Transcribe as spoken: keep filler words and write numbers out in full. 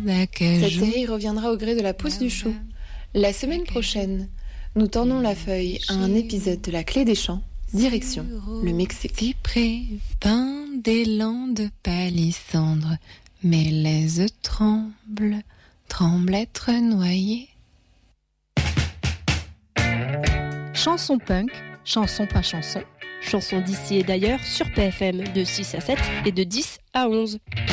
Cette série reviendra au gré de la pousse du chou. La semaine prochaine, nous tendons la feuille à un épisode de La Clé des Champs, direction le Mexique. Cyprès, pin des landes palissandres, mes laises tremblent, tremblent être noyées. Chanson punk, chanson pas chanson, chanson d'ici et d'ailleurs sur P F M de six à sept et de dix à onze.